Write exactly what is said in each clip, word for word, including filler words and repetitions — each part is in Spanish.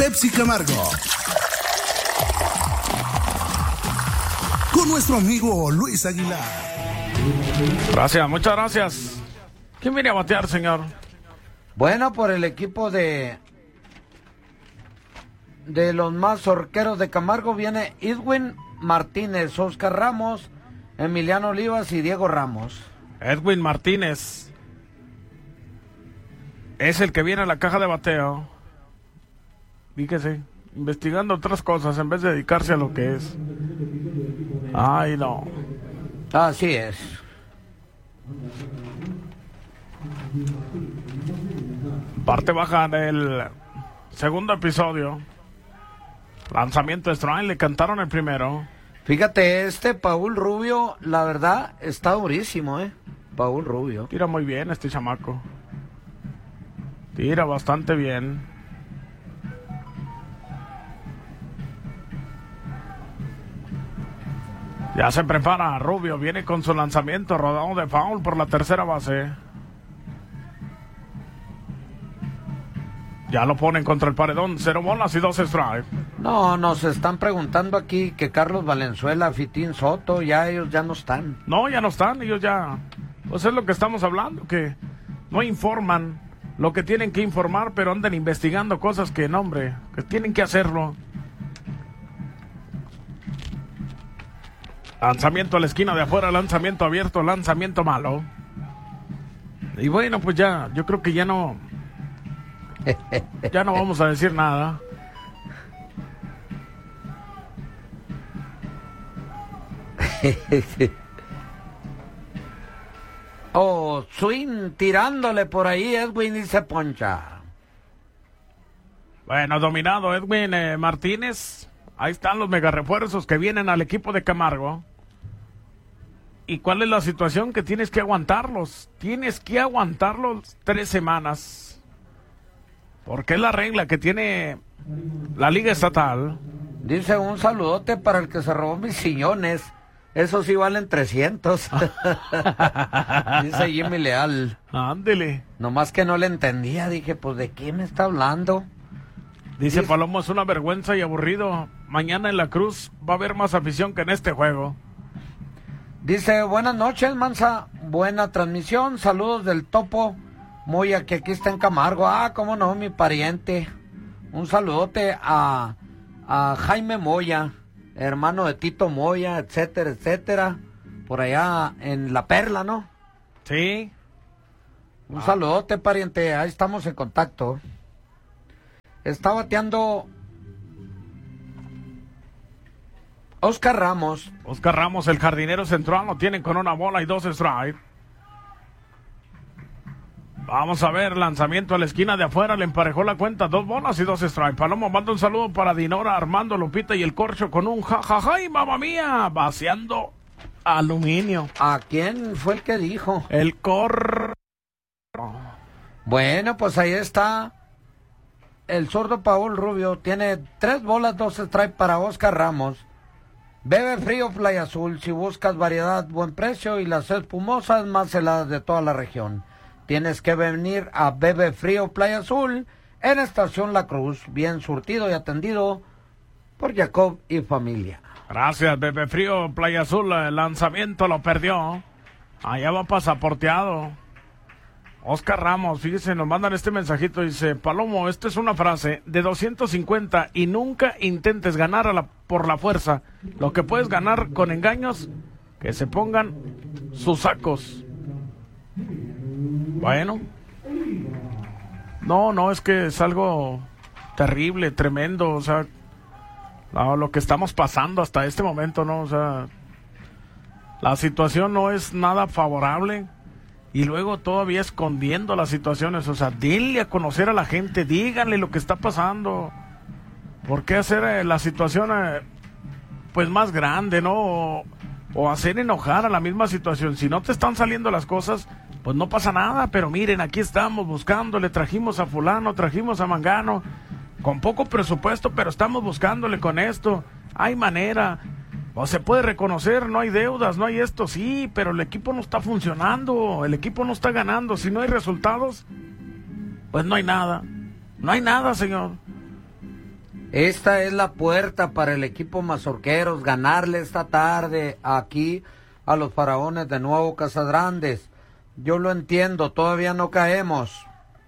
Pepsi Camargo. Con nuestro amigo Luis Aguilar. Gracias, muchas gracias. ¿Quién viene a batear, señor? Bueno, por el equipo de de los mazorqueros de Camargo viene Edwin Martínez, Oscar Ramos, Emiliano Olivas y Diego Ramos. Edwin Martínez es el que viene a la caja de bateo. Fíjese, investigando otras cosas en vez de dedicarse a lo que es. Ay, no. Así es. Parte baja del segundo episodio. Lanzamiento de strike, le cantaron el primero. Fíjate, este Paul Rubio, la verdad, está durísimo, ¿eh? Paul Rubio. Tira muy bien este chamaco. Tira bastante bien. Ya se prepara Rubio, viene con su lanzamiento rodado de foul por la tercera base. Ya lo ponen contra el paredón, cero bolas y dos strikes. No, nos están preguntando aquí que Carlos Valenzuela, Fitín Soto, ya ellos ya no están. No, ya no están, ellos ya... Pues es lo que estamos hablando, que no informan lo que tienen que informar, pero andan investigando cosas que, no, hombre, que tienen que hacerlo. Lanzamiento a la esquina de afuera, lanzamiento abierto, lanzamiento malo. Y bueno, pues ya, yo creo que ya no... Ya no vamos a decir nada. Oh, swing tirándole por ahí, Edwin, y se poncha. Bueno, dominado Edwin eh, Martínez. Ahí están los mega refuerzos que vienen al equipo de Camargo. ¿Y cuál es la situación? Que tienes que aguantarlos. Tienes que aguantarlos tres semanas. Porque es la regla que tiene la Liga Estatal. Dice, un saludote para el que se robó mis sillones. Esos sí valen trescientos. Dice Jimmy Leal. Ándele. Nomás que no le entendía. Dije, pues, ¿de qué me está hablando? Dice, Dice Palomo, es una vergüenza y aburrido. Mañana en la Cruz va a haber más afición que en este juego. Dice, buenas noches, Mansa. Buena transmisión. Saludos del Topo Moya, que aquí está en Camargo. Ah, cómo no, mi pariente. Un saludote a, a Jaime Moya, hermano de Tito Moya, etcétera, etcétera. Por allá en La Perla, ¿no? Sí. Un ah. saludote, pariente. Ahí estamos en contacto. Está bateando Oscar Ramos. Oscar Ramos, el jardinero central, lo tienen con una bola y dos strikes. Vamos a ver, lanzamiento a la esquina de afuera, le emparejó la cuenta, dos bolas y dos strikes. Palomo manda un saludo para Dinora, Armando, Lupita y el Corcho con un jajaja y mamá mía, vaciando aluminio. ¿A quién fue el que dijo? El Cor... Bueno, pues ahí está el zurdo Paul Rubio, tiene tres bolas, dos strikes para Oscar Ramos. Bebe frío Playa Azul, si buscas variedad, buen precio y las espumosas más heladas de toda la región. Tienes que venir a Bebe Frío Playa Azul en Estación La Cruz, bien surtido y atendido por Jacob y familia. Gracias, Bebe Frío Playa Azul, el lanzamiento lo perdió. Allá va pasaporteado. Oscar Ramos, fíjese, nos mandan este mensajito, dice, Palomo, esta es una frase de doscientos cincuenta y nunca intentes ganar a la, por la fuerza. Lo que puedes ganar con engaños, que se pongan sus sacos. Bueno, no, no, es que es algo terrible, tremendo, o sea, lo, lo que estamos pasando hasta este momento, ¿no? O sea, la situación no es nada favorable y luego todavía escondiendo las situaciones, o sea, dile a conocer a la gente, díganle lo que está pasando. ¿Por qué hacer eh, la situación eh, pues más grande, ¿no? O, o hacer enojar a la misma situación. Si no te están saliendo las cosas, pues no pasa nada, pero miren, aquí estamos buscándole, trajimos a fulano, trajimos a mangano, con poco presupuesto, pero estamos buscándole con esto. Hay manera, o se puede reconocer, no hay deudas, no hay esto, sí, pero el equipo no está funcionando, el equipo no está ganando. Si no hay resultados, pues no hay nada, no hay nada, señor. Esta es la puerta para el equipo Mazorqueros, ganarle esta tarde aquí a los Faraones de Nuevo Casagrandes. Yo lo entiendo, todavía no caemos.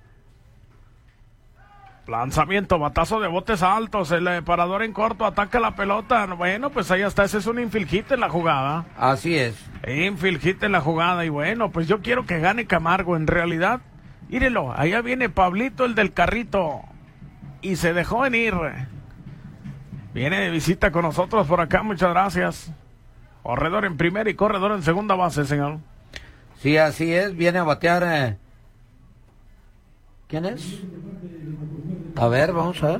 Lanzamiento, batazo de botes altos, el parador en corto, ataca la pelota. Bueno, pues ahí está, ese es un infield hit en la jugada. Así es. Infield hit en la jugada, y bueno, pues yo quiero que gane Camargo, en realidad. Mírelo, allá viene Pablito, el del carrito, y se dejó venir. Viene de visita con nosotros por acá, muchas gracias. Corredor en primera y corredor en segunda base, señor. Sí, así es, viene a batear. Eh... ¿Quién es? A ver, vamos a ver.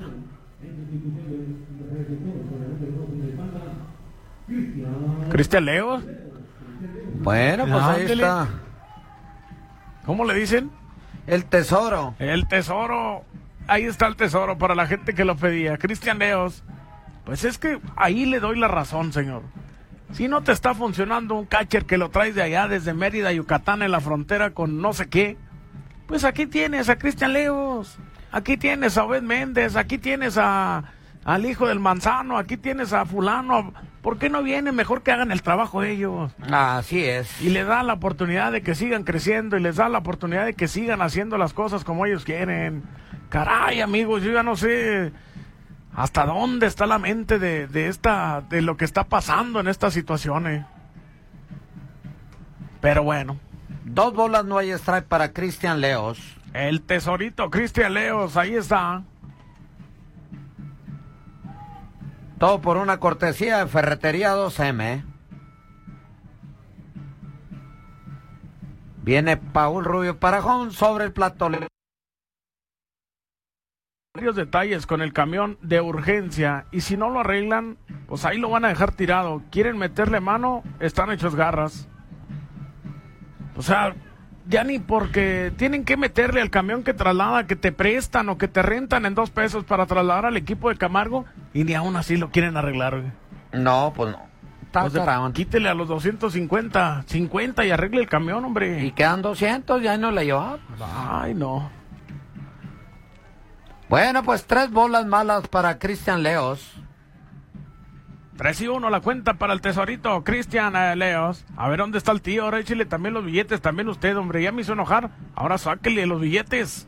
Cristian Leos. Bueno, pues ahí Ándele. está. ¿Cómo le dicen? El tesoro. El tesoro. Ahí está el tesoro para la gente que lo pedía. Cristian Leos. Pues es que ahí le doy la razón, señor. Si no te está funcionando un catcher que lo traes de allá, desde Mérida, Yucatán, en la frontera con no sé qué, pues aquí tienes a Cristian Leos, aquí tienes a Obed Méndez, aquí tienes a al hijo del Manzano, aquí tienes a fulano. ¿Por qué no vienen? Mejor que hagan el trabajo de ellos. Así es. Y les da la oportunidad de que sigan creciendo y les da la oportunidad de que sigan haciendo las cosas como ellos quieren. Caray, amigos, yo ya no sé hasta dónde está la mente de, de esta, de lo que está pasando en estas situaciones. Pero bueno. Dos bolas, no hay strike para Cristian Leos. El tesorito Cristian Leos, ahí está. Todo por una cortesía de Ferretería dos eme. Viene Paul Rubio Parajón sobre el plato. Varios detalles con el camión de urgencia, y si no lo arreglan, pues ahí lo van a dejar tirado. Quieren meterle mano, están hechos garras. O sea, ya ni porque tienen que meterle al camión que traslada, que te prestan o que te rentan en dos pesos para trasladar al equipo de Camargo, y ni aún así lo quieren arreglar, güey. No, pues no. Está Pues de- caramba. quítele a los doscientos cincuenta, cincuenta y arregle el camión, hombre. Y quedan doscientos, ya no le llevaba. Ay, no. Bueno, pues tres bolas malas para Cristian Leos. tres y uno la cuenta para el tesorito Cristian eh, Leos. A ver dónde está el tío. Ahora échale también los billetes, también usted, hombre. Ya me hizo enojar. Ahora sáquele los billetes.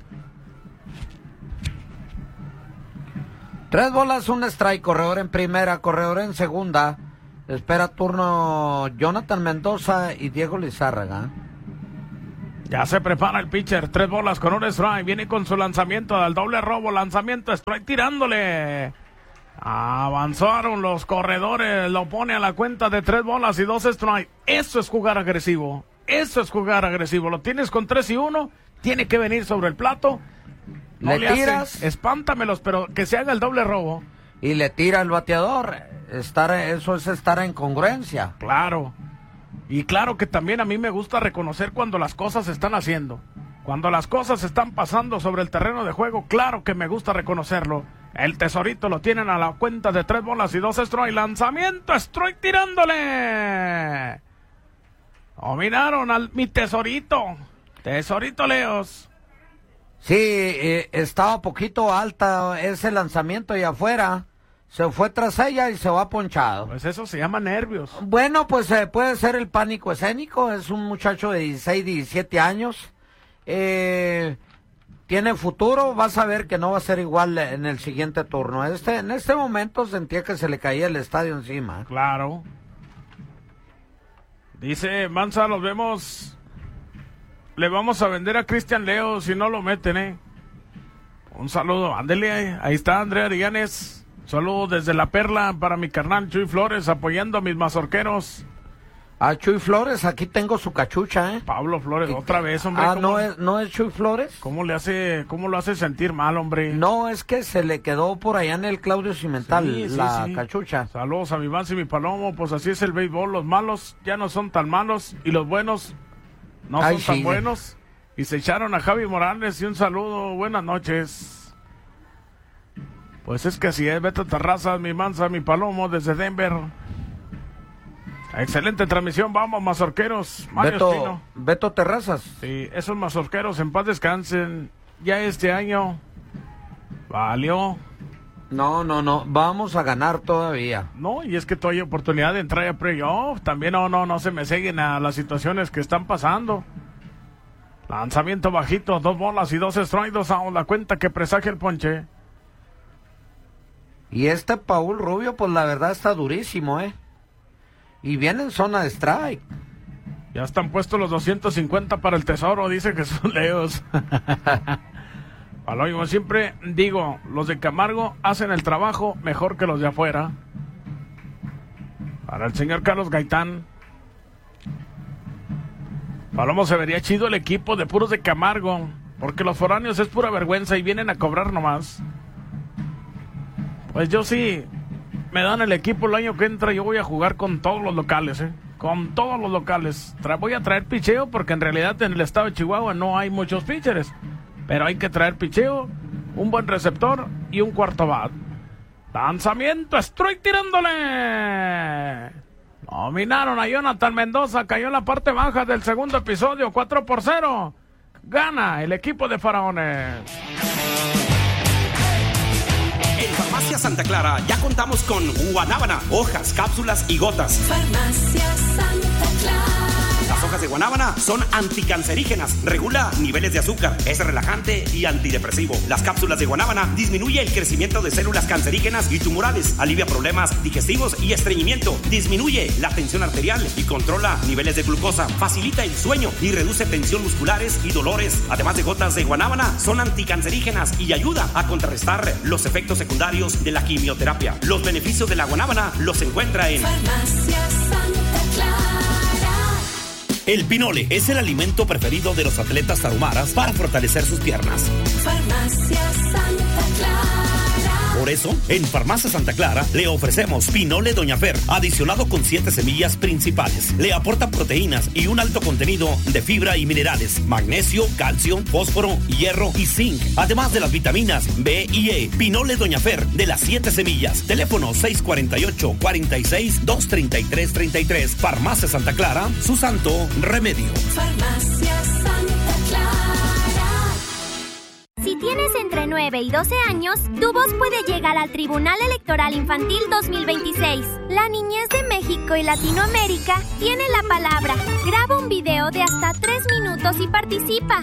Tres bolas, un strike, corredor en primera, corredor en segunda. Espera turno Jonathan Mendoza y Diego Lizárraga. Ya se prepara el pitcher. Tres bolas con un strike. Viene con su lanzamiento al doble robo. Lanzamiento, strike tirándole. Avanzaron los corredores. Lo pone a la cuenta de tres bolas y dos strike. Eso es jugar agresivo. Eso es jugar agresivo. Lo tienes con tres y uno. Tiene que venir sobre el plato. No Le le tiras. hacen, espántamelos, pero que se haga el doble robo. Y le tira el bateador. Estar, eso es estar en congruencia. Claro. Y claro que también a mí me gusta reconocer cuando las cosas se están haciendo. Cuando las cosas están pasando sobre el terreno de juego, claro que me gusta reconocerlo. El tesorito lo tienen a la cuenta de tres bolas y dos strike. Lanzamiento, strike tirándole. Dominaron al mi tesorito. Tesorito Leos. Sí, eh, estaba poquito alta ese lanzamiento y afuera. Se fue tras ella y se va ponchado. Pues eso se llama nervios. Bueno, pues eh, puede ser el pánico escénico. Es un muchacho de dieciséis, diecisiete años. Eh, tiene futuro. Vas a ver que no va a ser igual en el siguiente turno. Este, en este momento sentía que se le caía el estadio encima. Claro. Dice Manza, los vemos. Le vamos a vender a Cristian Leo si no lo meten, eh. Un saludo, ándele, ahí está Andrea Ariganes. Saludos desde La Perla para mi carnal Chuy Flores, apoyando a mis mazorqueros. Ah, Chuy Flores, aquí tengo su cachucha, ¿eh? Pablo Flores, otra vez, hombre. Ah, ¿cómo, ¿no es, no es Chuy Flores? ¿cómo le hace, cómo lo hace sentir mal, hombre? No, es que se le quedó por allá en el Claudio Cimental Sí, sí, la sí. cachucha. Saludos a mi Vance y mi Palomo, pues así es el béisbol. Los malos ya no son tan malos y los buenos no Ay, son tan sí. buenos. Y se echaron a Javi Morales y un saludo, buenas noches. Pues es que así es, Beto Terrazas, mi Manza, mi Palomo desde Denver. Excelente transmisión, vamos mazorqueros. Mario Beto, Espino. Beto Terrazas. Sí, esos mazorqueros en paz descansen. Ya este año valió. No, no, no, vamos a ganar todavía. No, y es que todavía hay oportunidad de entrar a playoff. También no, no, no se me seguen a las situaciones que están pasando. Lanzamiento bajito, dos bolas y dos strikes, dos outs, la cuenta que presagia el ponche. Y este Paul Rubio, pues la verdad está durísimo, ¿eh? Y viene en zona de strike. Ya están puestos los doscientos cincuenta para el tesoro, dice Jesús Leos. Bueno, yo siempre digo, los de Camargo hacen el trabajo mejor que los de afuera. Para el señor Carlos Gaitán. Palomo, se vería chido el equipo de puros de Camargo, porque los foráneos es pura vergüenza y vienen a cobrar nomás. Pues yo sí, me dan el equipo el año que entra, yo voy a jugar con todos los locales, ¿eh? Con todos los locales. Tra- voy a traer picheo, porque en realidad en el estado de Chihuahua no hay muchos pitchers. Pero hay que traer picheo, un buen receptor y un cuarto bat. Lanzamiento, estoy tirándole. Dominaron a Jonathan Mendoza, cayó en la parte baja del segundo episodio, cuatro por cero. Gana el equipo de Faraones. En Farmacia Santa Clara ya contamos con guanábana, hojas, cápsulas y gotas. Farmacia Santa Clara. Las hojas de guanábana son anticancerígenas, regula niveles de azúcar, es relajante y antidepresivo. Las cápsulas de guanábana disminuye el crecimiento de células cancerígenas y tumorales, alivia problemas digestivos y estreñimiento, disminuye la tensión arterial y controla niveles de glucosa, facilita el sueño y reduce tensión musculares y dolores. Además de gotas de guanábana, son anticancerígenas y ayuda a contrarrestar los efectos secundarios de la quimioterapia. Los beneficios de la guanábana los encuentra en Farmacia Santa Clara. El pinole es el alimento preferido de los atletas tarumaras para fortalecer sus piernas. Farmacia Santa Clara. Por eso, en Farmacia Santa Clara le ofrecemos pinole Doña Fer, adicionado con siete semillas principales. Le aporta proteínas y un alto contenido de fibra y minerales, magnesio, calcio, fósforo, hierro y zinc, además de las vitaminas B y E. Pinole Doña Fer de las siete semillas. Teléfono seis cuatro ocho, cuatro seis, dos tres tres tres tres. Farmacia Santa Clara, su santo remedio. Farmacia Santa Clara. Si tienes entre nueve y doce años, tu voz puede llegar al Tribunal Electoral Infantil dos mil veintiséis. La niñez de México y Latinoamérica tiene la palabra. Graba un video de hasta tres minutos y participa.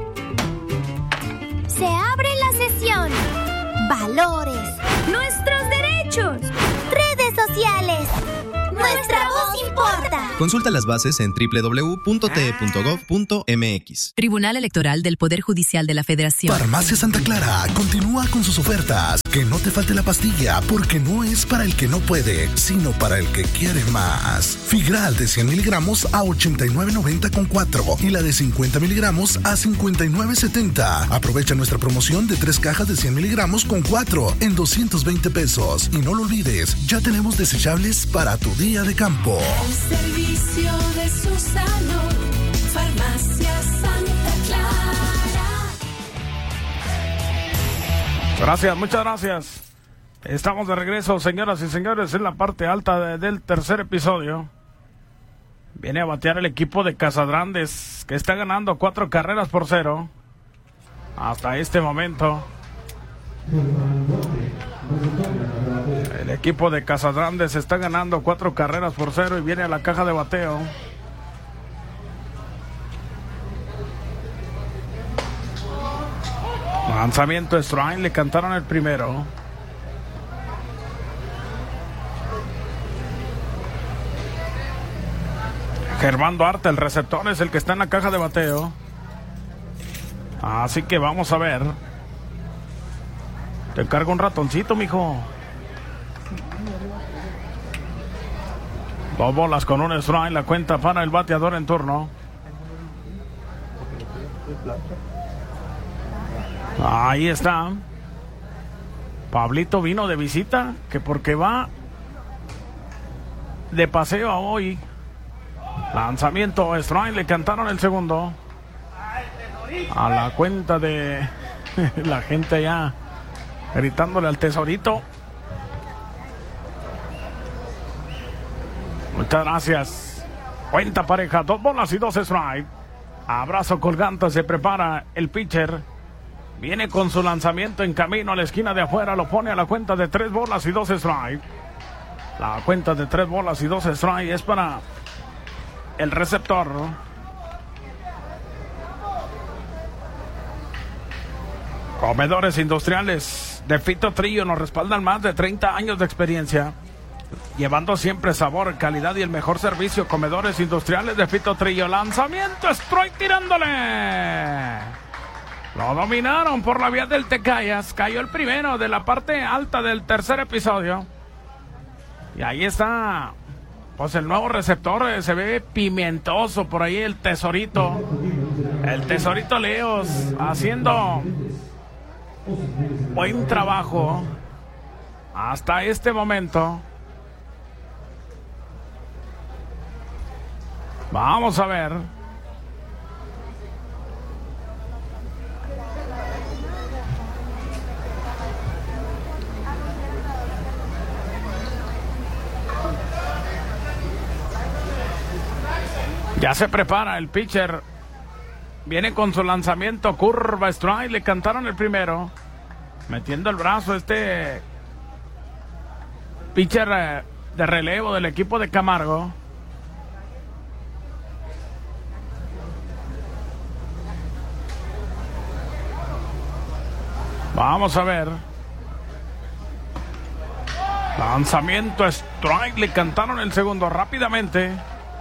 Se abre la sesión. Valores. Nuestros derechos. Redes sociales. Nuestra voz importa. Consulta las bases en doble u doble u doble u punto t e punto gov punto m x. Tribunal Electoral del Poder Judicial de la Federación. Farmacia Santa Clara continúa con sus ofertas. Que no te falte la pastilla, porque no es para el que no puede, sino para el que quiere más. Figral de cien miligramos a ochenta y nueve noventa con cuatro y la de cincuenta miligramos a cincuenta y nueve setenta. Aprovecha nuestra promoción de tres cajas de cien miligramos con cuatro en doscientos veinte pesos. Y no lo olvides, ya tenemos desechables para tu día de campo. El servicio de su salud. Farmacia Santa Clara. Gracias, muchas gracias. Estamos de regreso, señoras y señores, en la parte alta de, del tercer episodio. Viene a batear el equipo de Casadrandes, que está ganando cuatro carreras por cero. Hasta este momento. El equipo de Casadrandes está ganando cuatro carreras por cero y viene a la caja de bateo. Lanzamiento de strike, le cantaron el primero. Germán Duarte, el receptor, es el que está en la caja de bateo. Así que vamos a ver. Te cargo un ratoncito, mijo. Dos bolas con un strike, la cuenta para el bateador en turno. Ahí está. Pablito vino de visita, que porque va de paseo hoy. Lanzamiento strike, le cantaron el segundo. A la cuenta de la gente ya gritándole al tesorito. Muchas gracias. Cuenta pareja, dos bolas y dos strike. Abrazo colgante, se prepara el pitcher. Viene con su lanzamiento en camino a la esquina de afuera. Lo pone a la cuenta de tres bolas y dos strike. La cuenta de tres bolas y dos strike es para el receptor. Comedores Industriales de Fito Trillo nos respaldan más de treinta años de experiencia, llevando siempre sabor, calidad y el mejor servicio. Comedores Industriales de Fito Trillo. Lanzamiento, strike tirándole. Lo dominaron por la vía del Tecayas. Cayó el primero de la parte alta del tercer episodio. Y ahí está, pues el nuevo receptor. eh, Se ve pimentoso por ahí el Tesorito. El Tesorito Leos haciendo buen trabajo hasta este momento. Vamos a ver. Ya se prepara el pitcher. Viene con su lanzamiento, curva, strike. Le cantaron el primero. Metiendo el brazo este pitcher eh, de relevo del equipo de Camargo. Vamos a ver. Lanzamiento, strike. Le cantaron el segundo rápidamente.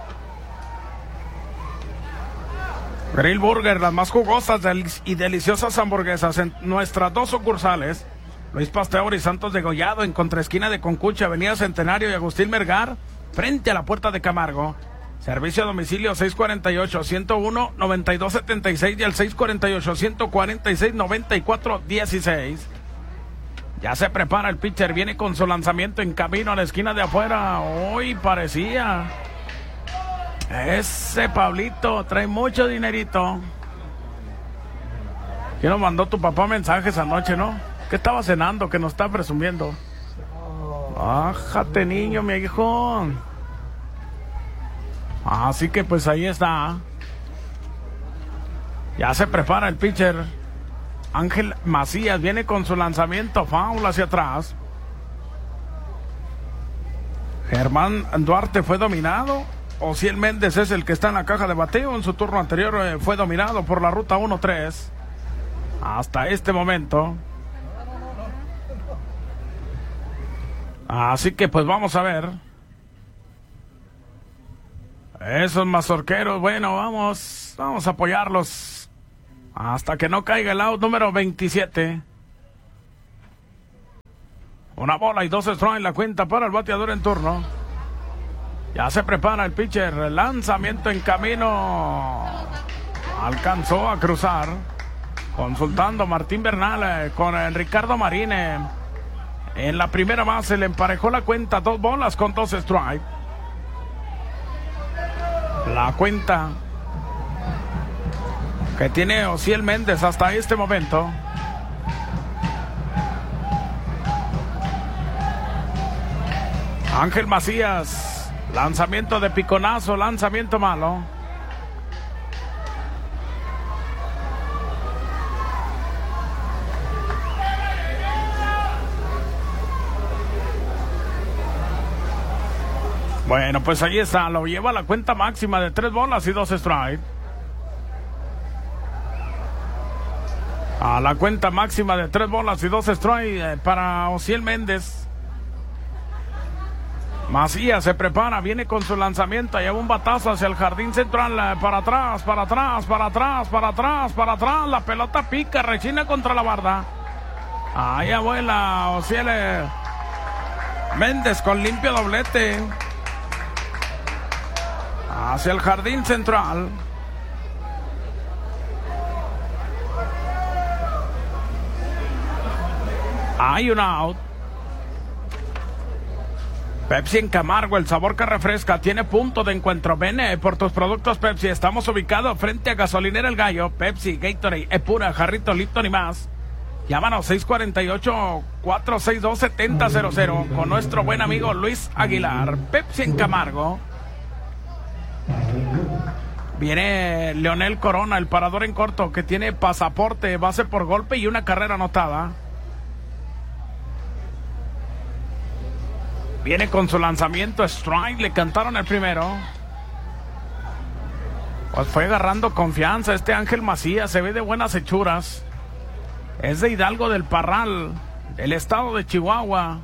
Grill Burger, las más jugosas y deliciosas hamburguesas en nuestras dos sucursales. Luis Pasteur y Santos Degollado, en contraesquina de Concucha, Avenida Centenario y Agustín Melgar, frente a la Puerta de Camargo. Servicio a domicilio seis cuarenta y ocho, ciento uno, noventa y dos setenta y seis y al seis cuarenta y ocho, ciento cuarenta y seis, noventa y cuatro dieciséis. Ya se prepara el pitcher, viene con su lanzamiento en camino a la esquina de afuera. Hoy parecía... Ese Pablito trae mucho dinerito. ¿Quién nos mandó tu papá mensajes anoche, no? ¿Qué estaba cenando que nos está presumiendo? Bájate, niño, mi hijo. Así que pues ahí está. Ya se prepara el pitcher. Ángel Macías viene con su lanzamiento foul hacia atrás. Germán Duarte fue dominado. Ociel Méndez es el que está en la caja de bateo. En su turno anterior eh, fue dominado por la ruta uno tres. Hasta este momento. Así que pues vamos a ver. Esos mazorqueros, bueno, vamos, vamos a apoyarlos hasta que no caiga el out número veintisiete. Una bola y dos strikes en la cuenta para el bateador en turno. Ya se prepara el pitcher, el lanzamiento en camino. Alcanzó a cruzar. Consultando Martín Bernal eh, con eh, Ricardo Marín. Eh, en la primera base le emparejó la cuenta, dos bolas con dos strikes. La cuenta que tiene Ociel Méndez hasta este momento. Ángel Macías. Lanzamiento de piconazo, lanzamiento malo. Bueno, pues ahí está, lo lleva a la cuenta máxima de tres bolas y dos strikes. A la cuenta máxima de tres bolas y dos strikes para Ociel Méndez. Macías se prepara, viene con su lanzamiento, lleva un batazo hacia el jardín central, para atrás, para atrás, para atrás, para atrás, para atrás, la pelota pica, rechina contra la barda. Ahí abuela Ociel Méndez con limpio doblete. Hacia el jardín central. Hay un out. Pepsi en Camargo, el sabor que refresca, tiene punto de encuentro. Ven eh, por tus productos Pepsi. Estamos ubicados frente a Gasolinera El Gallo. Pepsi, Gatorade, Epura, Jarrito, Lipton y más. Llámanos seis cuarenta y ocho, cuatro seis dos, siete cero cero cero con nuestro buen amigo Luis Aguilar. Pepsi en Camargo. Viene Leonel Corona, el parador en corto, que tiene pasaporte, base por golpe y una carrera anotada. Viene con su lanzamiento strike, le cantaron el primero. Pues fue agarrando confianza este Ángel Macías, se ve de buenas hechuras. Es de Hidalgo del Parral, del estado de Chihuahua.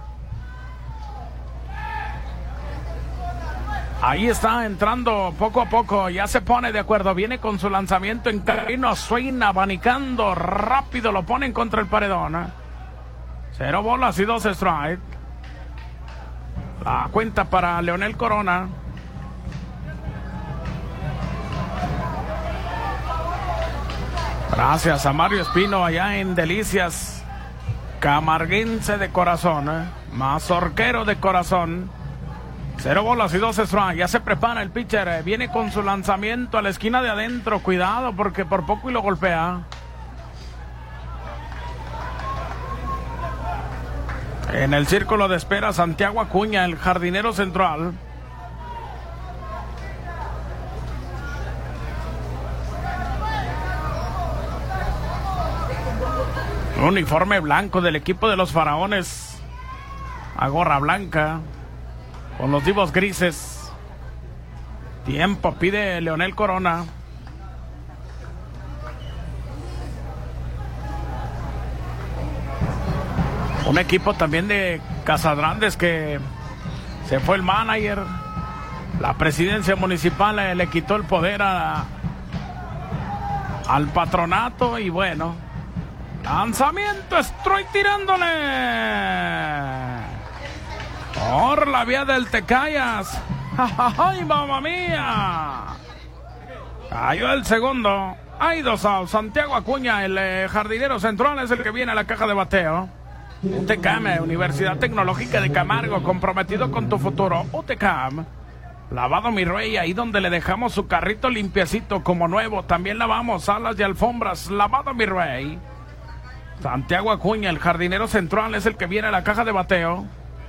Ahí está entrando poco a poco, ya se pone de acuerdo, viene con su lanzamiento en camino, swing, abanicando, rápido lo ponen contra el paredón. ¿eh? Cero bolas y dos strikes. La cuenta para Leonel Corona. Gracias a Mario Espino allá en Delicias, camarguense de corazón, ¿eh? mazorquero de corazón. Cero bolas y dos strikes. Ya se prepara el pitcher. Viene con su lanzamiento a la esquina de adentro. Cuidado porque por poco y lo golpea. En el círculo de espera, Santiago Acuña, el jardinero central. Uniforme blanco del equipo de los Faraones. A gorra blanca. Con los divos grises. Tiempo pide Leonel Corona. Un equipo también de Casadrandes que se fue el manager. La presidencia municipal eh, le quitó el poder a, al patronato y bueno. Lanzamiento, estoy tirándole. Por la vía del Tecayas. ¡Ay, mamá mía! Cayó el segundo. Hay dos outs. Santiago Acuña, el eh, jardinero central, es el que viene a la caja de bateo. U T C A M, Universidad Tecnológica de Camargo, comprometido con tu futuro. U T C A M. Lavado mi rey, ahí donde le dejamos su carrito limpiecito como nuevo. También lavamos salas y alfombras. Lavado mi rey. Santiago Acuña, el jardinero central, es el que viene a la caja de bateo.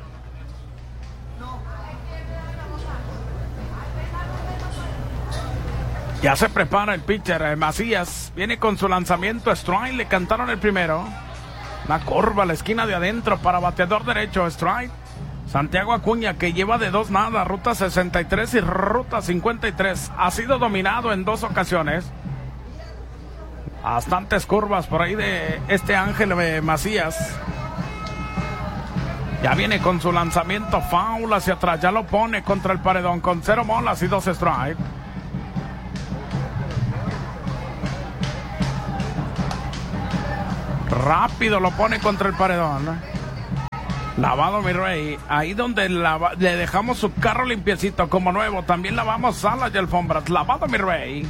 Ya se prepara el pitcher, eh, Macías. Viene con su lanzamiento strike. Le cantaron el primero. Una curva a la esquina de adentro para bateador derecho, strike. Santiago Acuña, que lleva de dos nada, ruta sesenta y tres y ruta cincuenta y tres. Ha sido dominado en dos ocasiones. Bastantes curvas por ahí de este Ángel eh, Macías. Ya viene con su lanzamiento foul hacia atrás. Ya lo pone contra el paredón con cero bolas y dos strikes. Rápido lo pone contra el paredón. Lavado mi rey. Ahí donde lava, le dejamos su carro limpiecito como nuevo. También lavamos salas y alfombras. Lavado mi rey.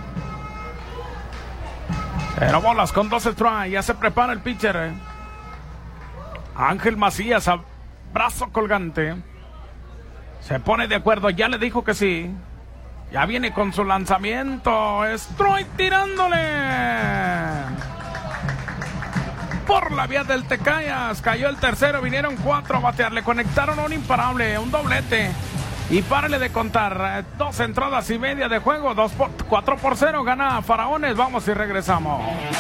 Cero bolas con dos strikes. Ya se prepara el pitcher. eh. Ángel Macías, a brazo colgante. Se pone de acuerdo. Ya le dijo que sí. Ya viene con su lanzamiento. Strike tirándole. Por la vía del Tecayas, cayó el tercero, vinieron cuatro a batear, le conectaron un imparable, un doblete. Y párale de contar, dos entradas y media de juego, dos por, cuatro por cero, gana Faraones, vamos y regresamos.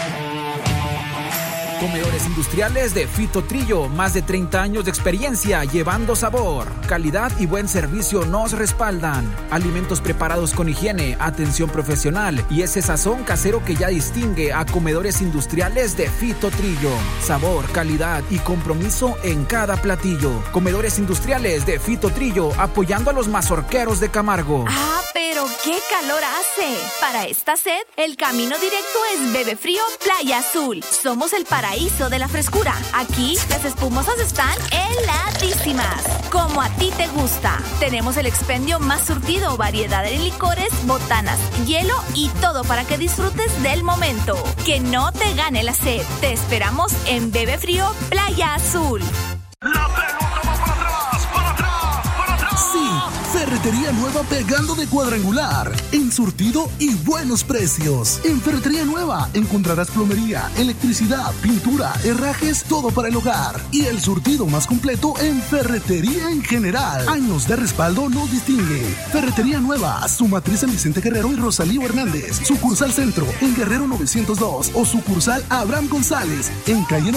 Comedores industriales de Fito Trillo, más de treinta años de experiencia llevando sabor, calidad y buen servicio nos respaldan. Alimentos preparados con higiene, atención profesional y ese sazón casero que ya distingue a Comedores industriales de Fito Trillo. Sabor, calidad y compromiso en cada platillo. Comedores industriales de Fito Trillo, apoyando a los mazorqueros de Camargo. Ah, pero qué calor hace. Para esta sed, el camino directo es Bebe Frío Playa Azul. Somos el paraíso de la frescura. Aquí las espumosas están heladísimas, como a ti te gusta. Tenemos el expendio más surtido, variedad de licores, botanas, hielo y todo para que disfrutes del momento. Que no te gane la sed. Te esperamos en Bebe Frío Playa Azul. La pelota va para atrás, para atrás, para atrás. Sí, Ferretería Nueva pegando de cuadrangular, en surtido y buenos precios. En Ferretería Nueva encontrarás plomería, electricidad, pintura, herrajes, todo para el hogar. Y el surtido más completo en ferretería en general. Años de respaldo nos distingue. Ferretería Nueva, su matriz en Vicente Guerrero y Rosalío Hernández. Sucursal Centro en Guerrero novecientos dos o sucursal Abraham González en calle